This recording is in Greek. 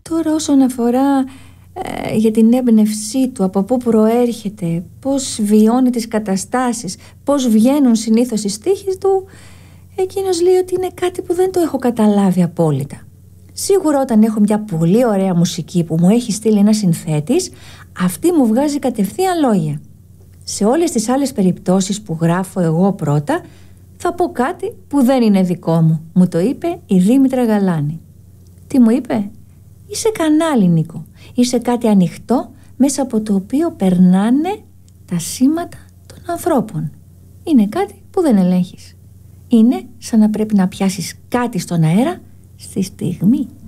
Τώρα όσον αφορά για την έμπνευσή του, από πού προέρχεται, πώς βιώνει τις καταστάσεις, πώς βγαίνουν συνήθως οι στίχοι του, εκείνος λέει ότι είναι κάτι που δεν το έχω καταλάβει απόλυτα. Σίγουρα όταν έχω μια πολύ ωραία μουσική που μου έχει στείλει ένας συνθέτης, αυτή μου βγάζει κατευθείαν λόγια. Σε όλες τις άλλες περιπτώσεις που γράφω εγώ πρώτα, θα πω κάτι που δεν είναι δικό μου. Μου το είπε η Δήμητρα Γαλάνη. Τι μου είπε? Είσαι κανάλι, Νίκο. Είσαι κάτι ανοιχτό μέσα από το οποίο περνάνε τα σήματα των ανθρώπων. Είναι κάτι που δεν ελέγχεις. Είναι σαν να πρέπει να πιάσεις κάτι στον αέρα στη στιγμή.